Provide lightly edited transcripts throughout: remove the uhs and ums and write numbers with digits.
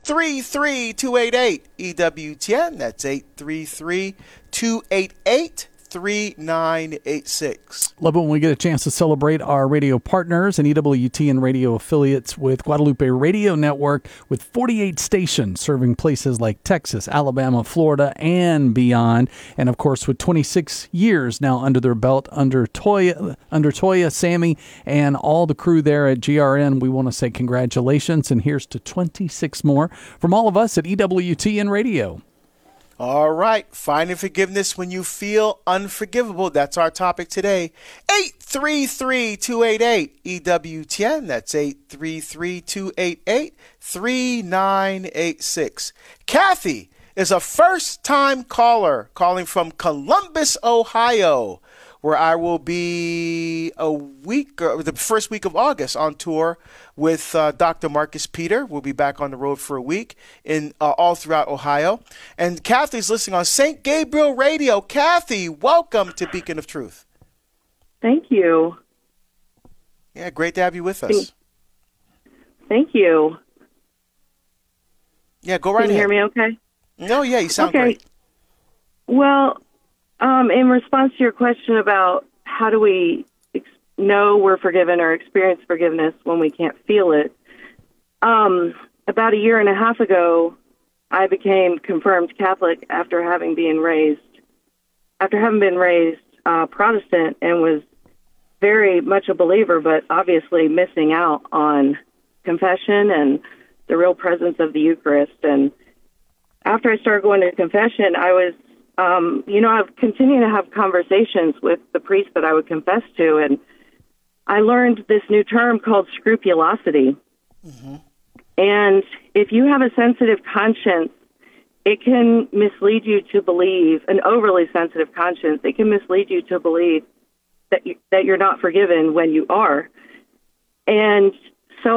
833-288 EWTN. That's 833-288-3986. Love it when we get a chance to celebrate our radio partners and EWTN radio affiliates with Guadalupe Radio Network, with 48 stations serving places like Texas, Alabama, Florida, and beyond. And of course, with 26 years now under their belt, under Toya, Sammy, and all the crew there at GRN, we want to say congratulations. And here's to 26 more from all of us at EWTN Radio. All right. Finding forgiveness when you feel unforgivable. That's our topic today. 833-288 EWTN. That's 833-288-3986. Kathy is a first-time caller calling from Columbus, Ohio, where I will be the first week of August on tour with Dr. Marcus Peter. We'll be back on the road for a week in all throughout Ohio. And Kathy's listening on St. Gabriel Radio. Kathy, welcome to Beacon of Truth. Thank you. Yeah, great to have you with us. Thank you. Yeah, go right ahead. Can you hear me okay? No, yeah, you sound great. Well, in response to your question about how do we know we're forgiven or experience forgiveness when we can't feel it, about a year and a half ago, I became confirmed Catholic after having been raised Protestant, and was very much a believer, but obviously missing out on confession and the real presence of the Eucharist. And after I started going to confession, I was I've continued to have conversations with the priest that I would confess to, and I learned this new term called scrupulosity. Mm-hmm. And if you have a sensitive conscience, it can mislead you to believe, an overly sensitive conscience, it can mislead you to believe that you're not forgiven when you are. And so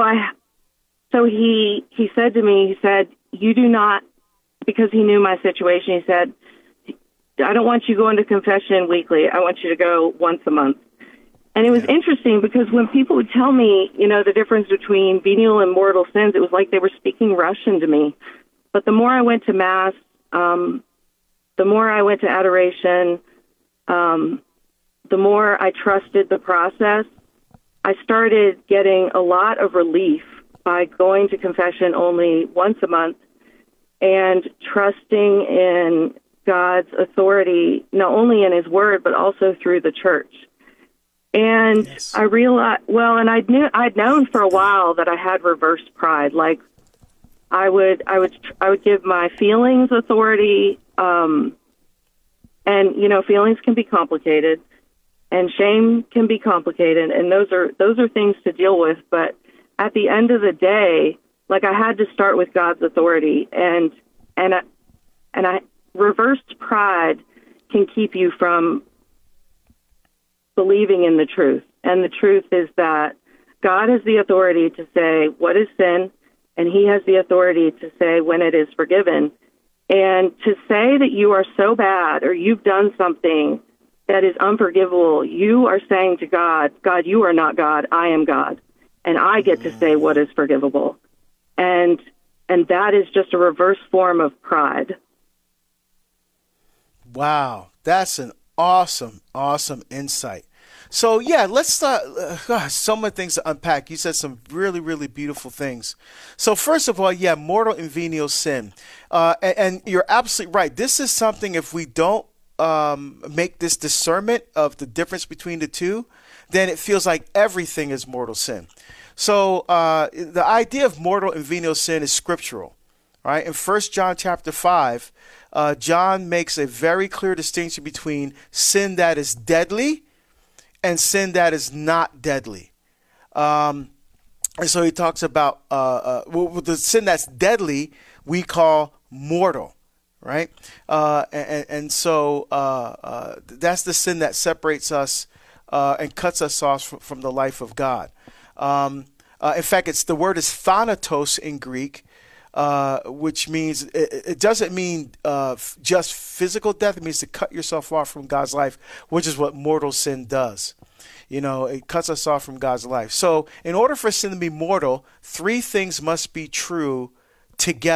he said to me, you do not, because he knew my situation, he said, I don't want you going to confession weekly. I want you to go once a month. And it was interesting because when people would tell me, the difference between venial and mortal sins, it was like they were speaking Russian to me. But the more I went to Mass, the more I went to adoration, the more I trusted the process. I started getting a lot of relief by going to confession only once a month and trusting in God's authority, not only in his word, but also through the church. And yes. I realized, I'd known for a while that I had reversed pride. Like I would give my feelings authority, and feelings can be complicated, and shame can be complicated, and those are things to deal with. But at the end of the day, like I had to start with God's authority, and I reversed pride can keep you from believing in the truth. And the truth is that God has the authority to say what is sin, and he has the authority to say when it is forgiven. And to say that you are so bad or you've done something that is unforgivable, you are saying to God, you are not God, I am God, and I get to say what is forgivable. And that is just a reverse form of pride. Wow, that's an awesome insight. So, let's start. So many things to unpack. You said some really, really beautiful things. So, first of all, mortal and venial sin. And you're absolutely right. This is something, if we don't make this discernment of the difference between the two, then it feels like everything is mortal sin. So, the idea of mortal and venial sin is scriptural. Right? In 1 John chapter 5, John makes a very clear distinction between sin that is deadly and sin that is not deadly. And so he talks about the sin that's deadly we call mortal, right? So that's the sin that separates us and cuts us off from the life of God. In fact, the word is thanatos in Greek, which means it doesn't mean just physical death. It means to cut yourself off from God's life, which is what mortal sin does. It cuts us off from God's life. So in order for sin to be mortal, three things must be true together.